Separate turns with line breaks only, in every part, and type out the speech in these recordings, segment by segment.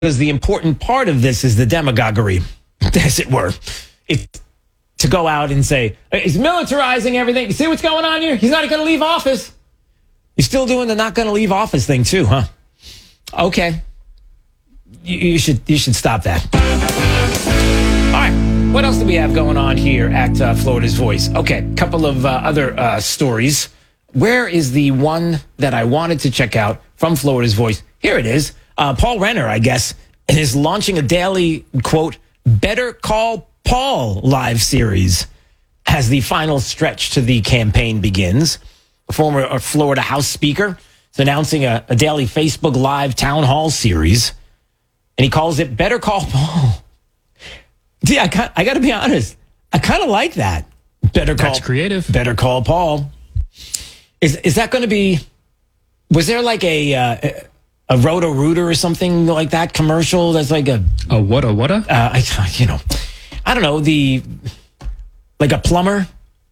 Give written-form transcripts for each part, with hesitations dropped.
because the important part of this is the demagoguery, as it were. It's to go out and say, he's militarizing everything. You see what's going on here? He's not going to leave office. You're still doing the not going to leave office thing too, huh? Okay. You should stop that. All right. What else do we have going on here at Florida's Voice? Okay. A couple of other stories. Where is the one that I wanted to check out from Florida's Voice? Here it is. Paul Renner, I guess, is launching a daily, quote, Better Call Paul live series as the final stretch to the campaign begins. A former Florida House Speaker is announcing a daily Facebook Live town hall series, and he calls it Better Call Paul. See, I got to be honest. I kind of like that.
That's creative.
Better Call Paul. Is that going to be? Was there like a Roto-Rooter or something like that commercial? That's like a
what?
I don't know, like a plumber.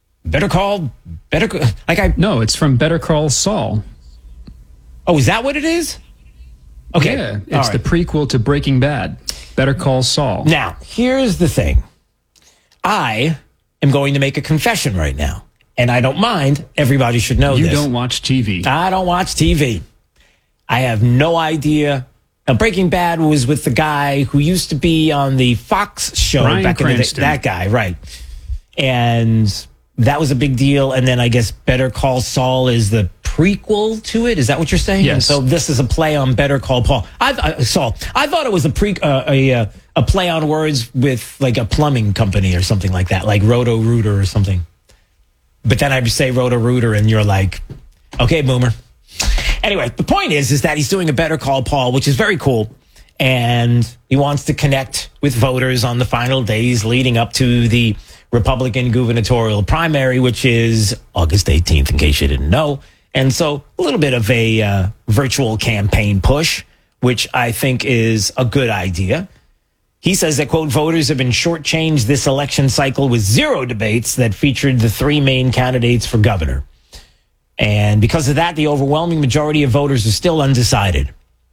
No, it's from Better Call Saul.
Oh, is that what it is? Okay,
yeah, it's the prequel to Breaking Bad. Better Call Saul.
Now, here's the thing. I am going to make a confession right now, and I don't mind. Everybody should know this.
You don't watch TV.
I don't watch TV. I have no idea. Now, Breaking Bad was with the guy who used to be on the Fox show
Bryan
back
Cranston.
in the day. That guy, right. And that was a big deal. And then I guess Better Call Saul is the prequel to it. Is that what you're saying?
Yes.
And so this is a play on Better Call Paul. Saul. I thought it was a play on words with like a plumbing company or something like that, like Roto-Rooter or something. But then I say Roto-Rooter and you're like, okay, boomer. Anyway, the point is that he's doing a Better Call Paul, which is very cool. And he wants to connect with voters on the final days leading up to the Republican gubernatorial primary, which is August 18th, in case you didn't know. And so a little bit of a virtual campaign push, which I think is a good idea. He says that, quote, voters have been shortchanged this election cycle with 0 debates that featured the 3 main candidates for governor. And because of that, the overwhelming majority of voters are still undecided.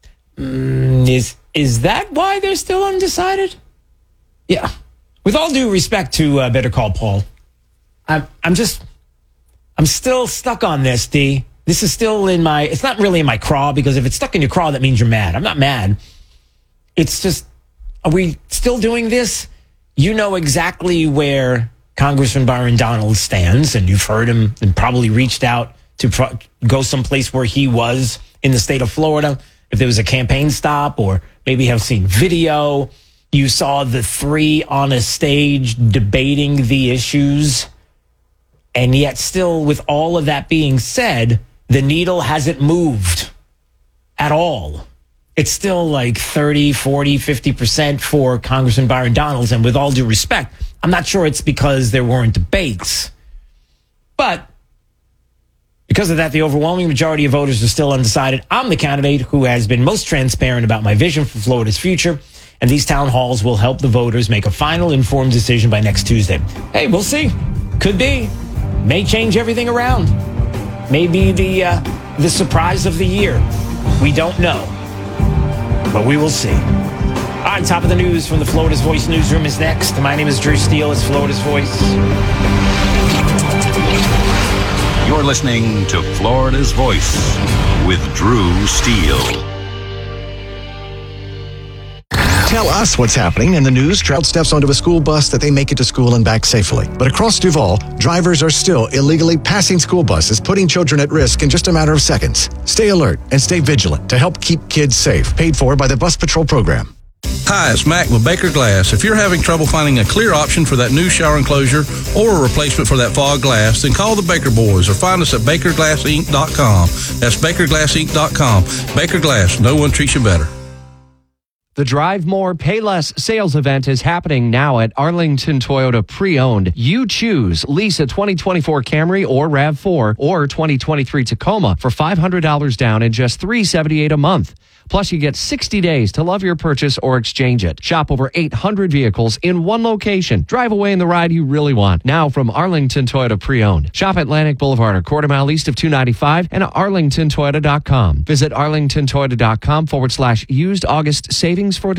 Is that why they're still undecided? Yeah. With all due respect to Better Call Paul, I'm still stuck on this, D. This is still it's not really in my craw, because if it's stuck in your craw, that means you're mad. I'm not mad. It's just, are we still doing this? You know exactly where Congressman Byron Donalds stands, and you've heard him and probably reached out to go someplace where he was in the state of Florida, if there was a campaign stop, or maybe have seen video. You saw the 3 on a stage debating the issues. And yet still, with all of that being said, the needle hasn't moved at all. It's still like 30, 40, 50% for Congressman Byron Donalds. And with all due respect, I'm not sure it's because there weren't debates. But because of that, the overwhelming majority of voters are still undecided. I'm the candidate who has been most transparent about my vision for Florida's future. And these town halls will help the voters make a final informed decision by next Tuesday. Hey, we'll see. Could be. May change everything around. Maybe the surprise of the year. We don't know. But we will see. All right, top of the news from the Florida's Voice newsroom is next. My name is Drew Steele. It's Florida's Voice.
You're listening to Florida's Voice with Drew Steele.
Tell us what's happening in the news. Child steps onto a school bus that they make it to school and back safely. But across Duval, drivers are still illegally passing school buses, putting children at risk in just a matter of seconds. Stay alert and stay vigilant to help keep kids safe. Paid for by the Bus Patrol program.
Hi, it's Mac with Baker Glass. If you're having trouble finding a clear option for that new shower enclosure or a replacement for that fog glass, then call the Baker Boys or find us at BakerGlassInc.com. That's BakerGlassInc.com. Baker Glass, no one treats you better.
The Drive More, Pay Less sales event is happening now at Arlington Toyota Pre-Owned. You choose. Lease a 2024 Camry or RAV4 or 2023 Tacoma for $500 down and just $378 a month. Plus, you get 60 days to love your purchase or exchange it. Shop over 800 vehicles in one location. Drive away in the ride you really want. Now from Arlington Toyota Pre-Owned. Shop Atlantic Boulevard, a quarter mile east of 295 and at arlingtontoyota.com. Visit arlingtontoyota.com/used August savings rankings for